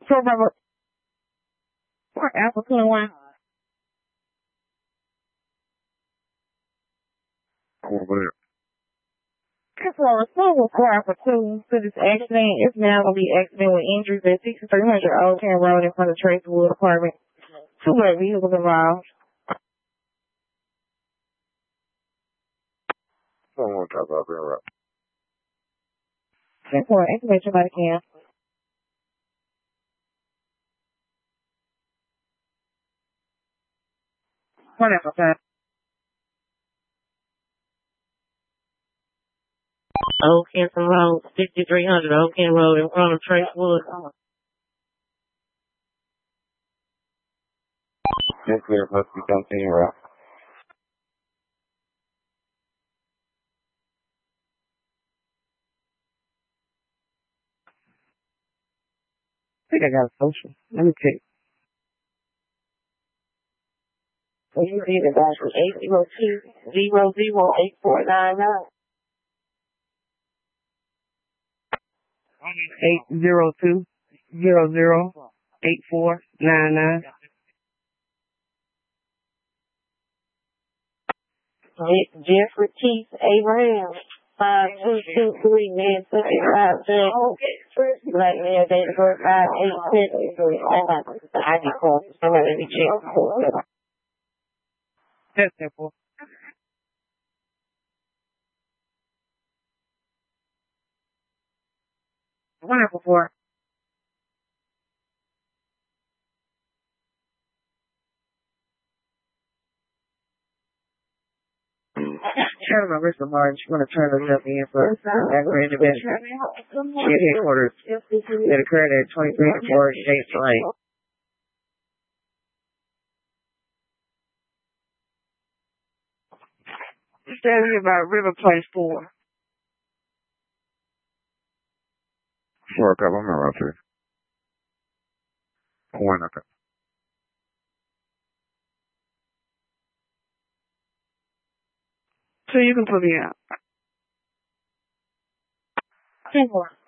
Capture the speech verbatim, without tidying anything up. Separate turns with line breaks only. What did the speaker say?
So, remember, for Alpha twenty-one.
Over there.
For a single car for two to this accident, it's now going to be accident with injuries at sixty-three hundred Old Town Road in front of Tracewood Apartment. Two black vehicles involved.
Someone talk about being right.
ten four, information by the can. Wonderful, sir.
Old Canton Road, sixty-three hundred Old Canton Road in front of Tracewood.
Just clear, must be something right.
I think I got a social. Let me check.
So you see the guy from eight zero two zero zero eight four nine nine.
Eight zero two zero zero eight four nine nine.
Jeffrey Keith Abraham, five two two three man seven five zero. Black male, date of birth five eight seven three. I D card. Somebody let me check.
That's simple. Wonderful for. Turn my wrist large. You want to turn this up in for aggravated event. Shit headquarters that occurred at twenty-three and four States Lane. Standing about River Place four.
Four cup, I'm around three. One up.
So you can put me out. ten four.